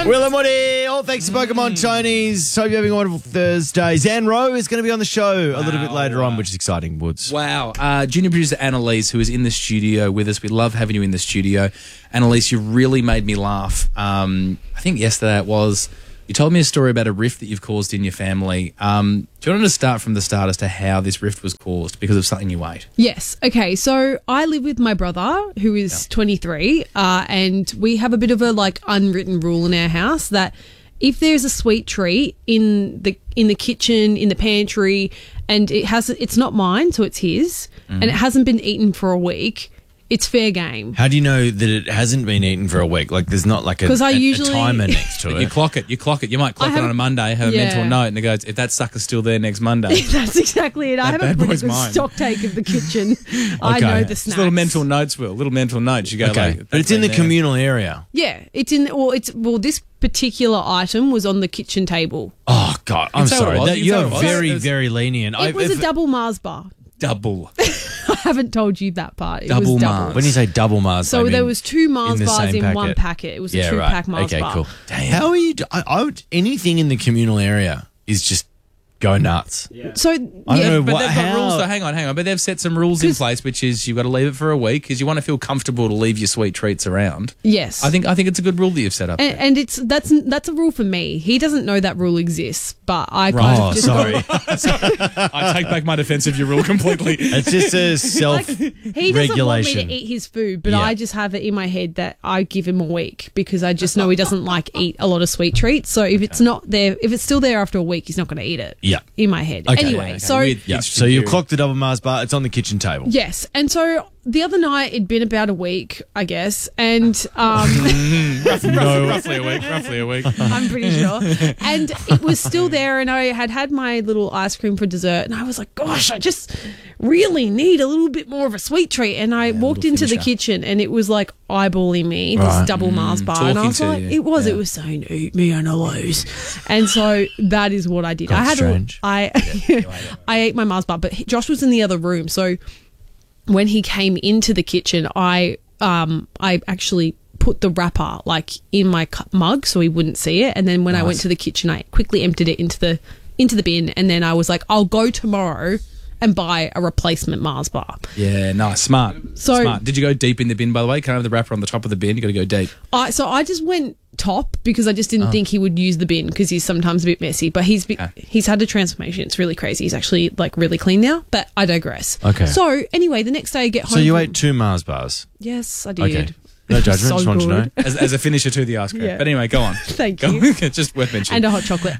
everyone. Will and Woody, all thanks to Pokemon Tony's. Hope you're having a wonderful Thursday. Zan Rowe is going to be on the show a little bit later on, which is exciting, Woods. Wow. Junior producer Annalise, who is in the studio with us. We love having you in the studio. Annalise, you really made me laugh. I think yesterday it was. You told me a story about a rift that you've caused in your family. Do you want to start from the start as to how this rift was caused because of something you ate? Yes. Okay. So I live with my brother, who is 23, and we have a bit of a unwritten rule in our house that if there's a sweet treat in the kitchen, in the pantry, and it's not mine, so it's his, and it hasn't been eaten for a week, it's fair game. How do you know that it hasn't been eaten for a week? There's not a timer next to it. You clock it. You might clock it on a Monday, have a mental note, and it goes, if that sucker's still there next Monday. That's exactly it. I have a pretty good stock take of the kitchen. I know the snacks. Just little mental notes, Will. Little mental notes. You go but it's in the communal area. Yeah. It's in, this particular item was on the kitchen table. Oh, God. I'm sorry. You're very, very lenient. It was a double Mars bar. Double. I haven't told you that part. Double was double. Mars. When you say double Mars, so there was two Mars bars in one packet. It was a 2-pack Mars bar. Okay, cool. Damn. How are you? Anything in the communal area is just go nuts. Yeah. So I don't know but they've got rules. So hang on. But they've set some rules in place, which is you've got to leave it for a week because you want to feel comfortable to leave your sweet treats around. Yes, I think it's a good rule that you've set up. And that's a rule for me. He doesn't know that rule exists, but I kind of just I take back my defense of your rule completely. It's just a self-regulation. He doesn't want me to eat his food, but I just have it in my head that I give him a week because I just know he doesn't eat a lot of sweet treats. So if it's not there, if it's still there after a week, he's not going to eat it. Yeah, in my head. Okay. Anyway, so you've clocked the double Mars bar. It's on the kitchen table. Yes, and so the other night it'd been about a week, I guess, and roughly a week. I'm pretty sure, and it was still there, and I had my little ice cream for dessert, and I was like, gosh, I just really need a little bit more of a sweet treat, and I walked into the kitchen, and it was eyeballing me, this double Mars bar, and I was like, it was saying, eat me and a lose, and so that is what I did. I ate my Mars bar, but Josh was in the other room, so when he came into the kitchen, I actually put the wrapper in my mug so he wouldn't see it, and then when I went to the kitchen, I quickly emptied it into the bin, and then I was like, I'll go tomorrow and buy a replacement Mars bar. Yeah, nice, smart. Smart. Did you go deep in the bin, by the way? Can I have the wrapper on the top of the bin? You got to go deep. So I just went top because I just didn't think he would use the bin because he's sometimes a bit messy. But he's had a transformation. It's really crazy. He's actually really clean now. But I digress. Okay. So anyway, the next day I get home. So you ate 2 Mars bars? Yes, I did. Okay. No judgment. Just want to know. As a finisher to the ice cream. Yeah. But anyway, go on. Thank you. It's just worth mentioning. And a hot chocolate.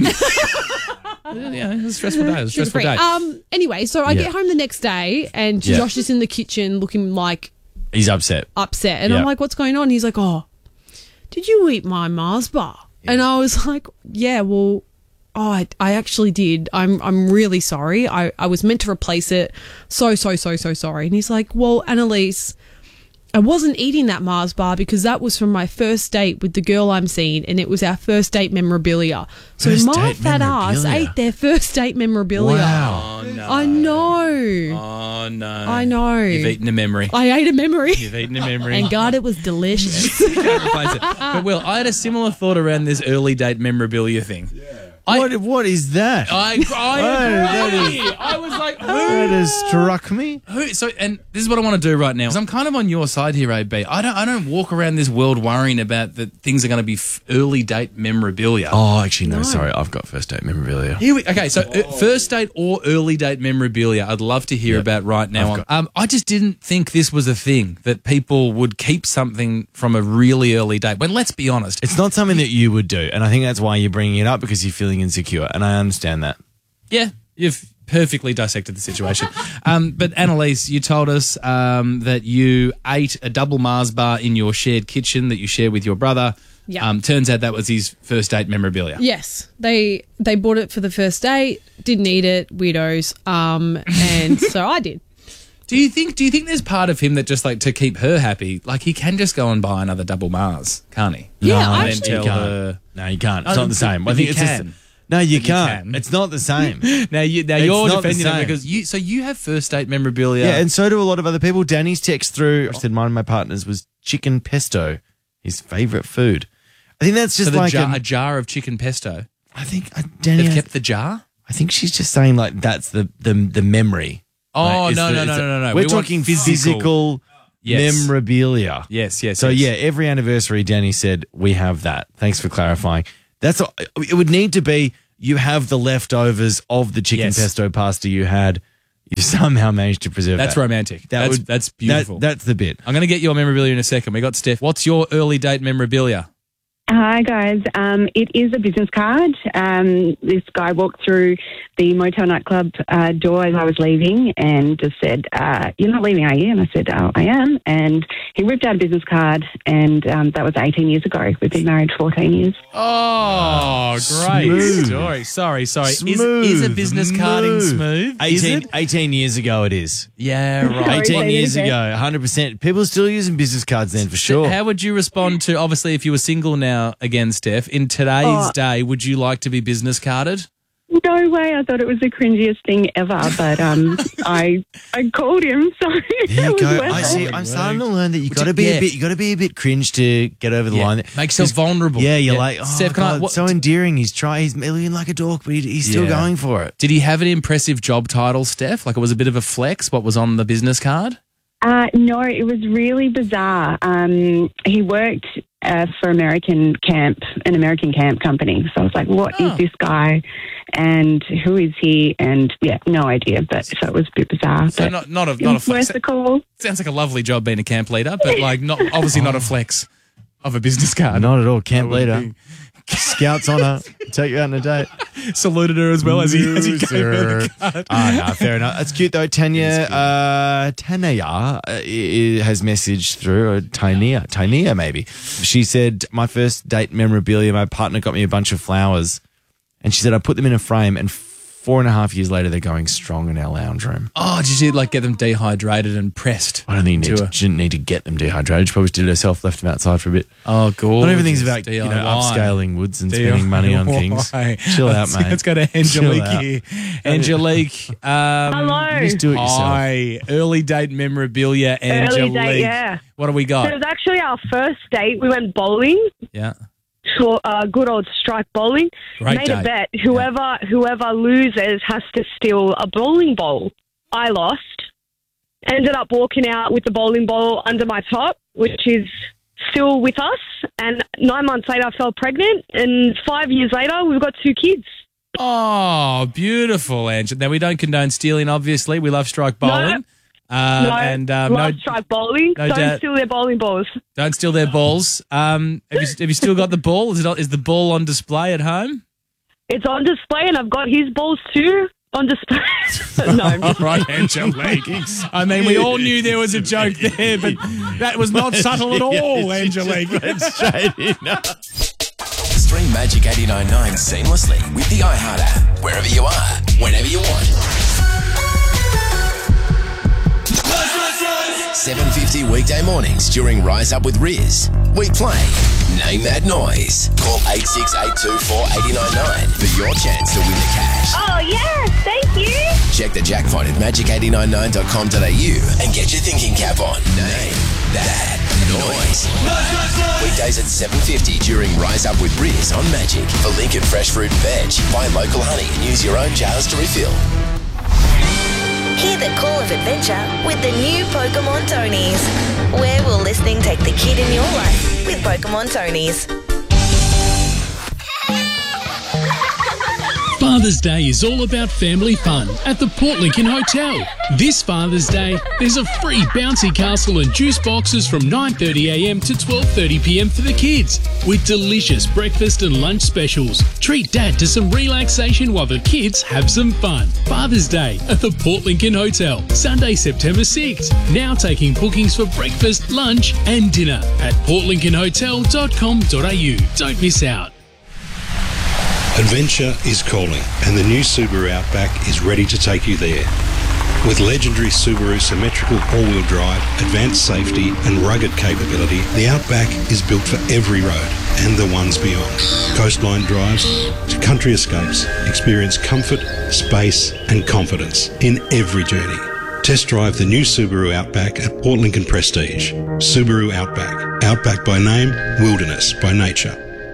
Yeah, it was a stressful day. It was a stressful day. Anyway, so I get home the next day and Josh is in the kitchen looking he's upset. And I'm like, what's going on? He's like, oh, did you eat my Mars bar? Yeah. And I was like, yeah, well, I actually did. I'm really sorry. I was meant to replace it. So sorry. And he's like, well, Annalise, I wasn't eating that Mars bar because that was from my first date with the girl I'm seeing, and it was our first date memorabilia. So my fat ass ate their first date memorabilia. Wow. Oh, no. I know. Oh, no. I know. You've eaten a memory. I ate a memory. You've eaten a memory. And God, it was delicious. Can't replace it. But Will, I had a similar thought around this early date memorabilia thing. Yeah. What is that? I agree. I was like, who? That has struck me. And this is what I want to do right now. Because I'm kind of on your side here, AB. I don't walk around this world worrying about that things are going to be early date memorabilia. Oh, actually, no. Sorry, I've got first date memorabilia. Okay, so first date or early date memorabilia, I'd love to hear about right now. I just didn't think this was a thing that people would keep something from a really early date. When let's be honest, it's not something that you would do, and I think that's why you're bringing it up because you're feeling insecure, and I understand that. Yeah, you've perfectly dissected the situation. But Annalise, you told us that you ate a double Mars bar in your shared kitchen that you share with your brother. Yeah. Turns out that was his first date memorabilia. Yes. They bought it for the first date, didn't eat it, weirdos. And so I did. Do you think there's part of him that just to keep her happy, he can just go and buy another double Mars, can't he? Yeah, no, actually. you can't. No, you can't. It's not the same. I think it's can. No, you can't. It's not the same. Now you're defending it because you have first date memorabilia. Yeah, and so do a lot of other people. Danny's text through said mine and my partner's was chicken pesto, his favourite food. I think that's just So like a jar of chicken pesto. I think Danny. They've kept the jar? I think she's just saying like that's the memory. Oh, Like, no. We're We want talking physical Yes. memorabilia. Yes. So yeah, every anniversary, Danny said we have that. Thanks for clarifying. That's all, it would need to be. You have the leftovers of the chicken Yes. pesto pasta you had. You somehow managed to preserve That's that. romantic. That's beautiful. That's the bit. I'm going to get your memorabilia in a second. We got Steph. What's your early date memorabilia? Hi, guys. It is a business card. This guy walked through the motel nightclub door as I was leaving and just said, "You're not leaving, are you?" And I said, "Oh, I am." And he ripped out a business card, and that was 18 years ago. We've been married 14 years. Oh, great Smooth. story. Sorry. Is Smooth. a business carding smooth? Is it? 18 years ago it is. Yeah, right. 18 years okay. ago, 100%. People are still using business cards then for sure. How would you respond to, obviously, if you were single now again, Steph, in today's day, would you like to be business carded? No way. I thought it was the cringiest thing ever, but I called him, so There it you was go. worth I it. see. I'm starting to learn that you got to be yeah. a bit. You got to be a bit cringe to get over the line. Make yourself vulnerable. Yeah, you're like, oh, Steph, God, so endearing. He's looking like a dork, but he's still Yeah. going for it. Did he have an impressive job title, Steph? Like it was a bit of a flex, what was on the business card? No, it was really bizarre. He worked for an American camp company. So I was like, what is this guy and who is he? And yeah, no idea. But so it was a bit bizarre. So but not a it was flex. worth the call. Sounds like a lovely job being a camp leader, but like obviously not a flex of a business card. Not at all. Camp That would leader. Scouts on her. Take you out on a date. Saluted her as well as he gave her the card. No, fair enough. That's cute though. Tanya has messaged through, or Tania maybe. She said, my first date memorabilia, my partner got me a bunch of flowers and she said, I put them in a frame and 4.5 years later, they're going strong in our lounge room. Oh, did you like get them dehydrated and pressed? I don't think to her? she didn't need to get them dehydrated. She probably did it herself, left them outside for a bit. Oh, gorgeous. Not everything's about DIY. upscaling woods and spending money on things. Chill out, mate. Let's go to Angelique here. Angelique. Hello. Just do it yourself. Hi. Early date memorabilia, Angelique. Early date, yeah. What do we So it got? was actually our first date. We went bowling. Yeah. For good old strike bowling. Great Made date. a bet. Whoever loses has to steal a bowling ball. I lost. Ended up walking out with the bowling ball under my top, which is still with us. And 9 months later, I fell pregnant. And 5 years later, we've got 2 kids. Oh, beautiful, Angel. Now, we don't condone stealing, obviously. We love strike bowling. Love strike bowling. no Don't doubt. steal their bowling balls. Don't steal their balls. Have you still got the ball? Is the ball on display at home? It's on display, and I've got his balls too on display. No, I'm just Right, Angelique. I mean, we all knew there was a joke there, but that was not subtle at all, Angelique. Stream Magic 89.9 seamlessly with the iHeart app. Wherever you are, whenever you want. 7:50 weekday mornings during Rise Up with Riz. We play Name That Noise. Call 86824899 for your chance to win the cash. Oh, yes, thank you. Check the jackpot at magic899.com.au and get your thinking cap on. Name That Noise. Weekdays at 7:50 during Rise Up with Riz on Magic. For Lincoln Fresh Fruit and Veg, buy local honey and use your own jars to refill. Hear the call of adventure with the new Pokemon Tonies. Where will listening take the kid in your life with Pokemon Tonies? Father's Day is all about family fun at the Port Lincoln Hotel. This Father's Day, there's a free bouncy castle and juice boxes from 9:30am to 12:30pm for the kids, with delicious breakfast and lunch specials. Treat Dad to some relaxation while the kids have some fun. Father's Day at the Port Lincoln Hotel, Sunday, September 6th. Now taking bookings for breakfast, lunch and dinner at portlincolnhotel.com.au. Don't miss out. Adventure is calling, and the new Subaru Outback is ready to take you there. With legendary Subaru symmetrical all-wheel drive, advanced safety and rugged capability, the Outback is built for every road and the ones beyond. Coastline drives to country escapes. Experience comfort, space and confidence in every journey. Test drive the new Subaru Outback at Port Lincoln Prestige. Subaru Outback. Outback by name, wilderness by nature.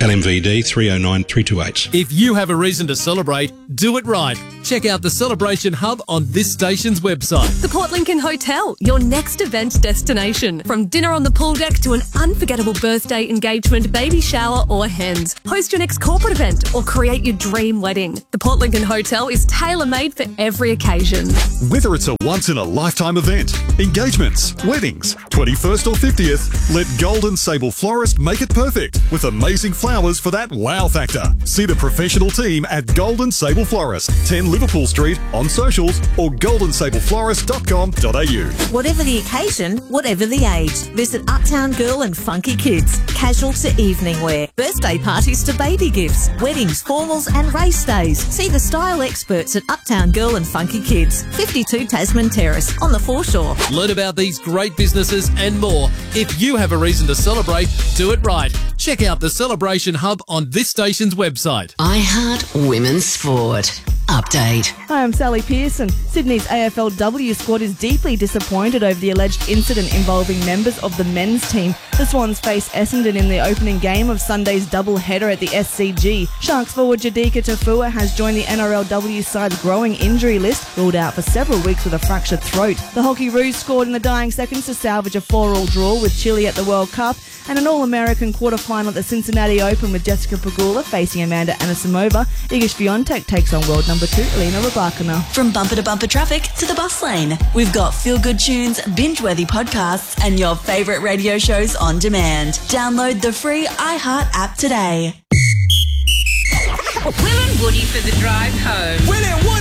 LMVD 309 328. If you have a reason to celebrate, do it right. Check out the Celebration Hub on this station's website. The Port Lincoln Hotel, your next event destination. From dinner on the pool deck to an unforgettable birthday, engagement, baby shower or hens. Host your next corporate event or create your dream wedding. The Port Lincoln Hotel is tailor-made for every occasion. Whether it's a once-in-a-lifetime event, engagements, weddings, 21st or 50th, let Golden Sable Florist make it perfect with amazing flowers for that wow factor. See the professional team at Golden Sable Florist, 10 Liverpool Street, on socials or goldensableflorist.com.au. Whatever the occasion, whatever the age, visit Uptown Girl and Funky Kids. Casual to evening wear, birthday parties to baby gifts, weddings, formals and race days. See the style experts at Uptown Girl and Funky Kids, 52 Tasman Terrace on the foreshore. Learn about these great businesses and more. If you have a reason to celebrate, do it right. Check out the Celebration Hub on this station's website. iHeart Women's Sport. Update. Hi, I'm Sally Pearson. Sydney's AFLW squad is deeply disappointed over the alleged incident involving members of the men's team. The Swans face Essendon in the opening game of Sunday's double-header at the SCG. Sharks forward Jadika Tafua has joined the NRLW side's growing injury list, ruled out for several weeks with a fractured throat. The Hockey Roos scored in the dying seconds to salvage a 4-4 draw with Chile at the World Cup, and an All-American quarter-final at the Cincinnati Open with Jessica Pegula facing Amanda Anisimova. Iga Swiatek takes on world number 2 Elena Rybakina. From bumper to bumper traffic to the bus lane, we've got feel-good tunes, binge-worthy podcasts, and your favourite radio shows on demand. Download the free iHeart app today. Will and Woody for the drive home. Will and Woody!